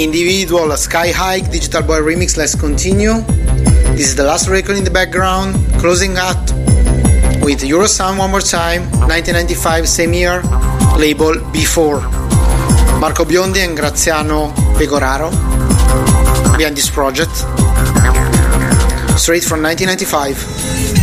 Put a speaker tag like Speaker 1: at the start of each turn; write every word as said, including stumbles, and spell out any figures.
Speaker 1: Individual Sky High Digital Boy remix. Let's continue. This is the last record in the background, closing out with Eurosound one more time, nineteen ninety-five, same year, label Before. Marco Biondi and Graziano Pegoraro behind this project, straight from nineteen ninety-five.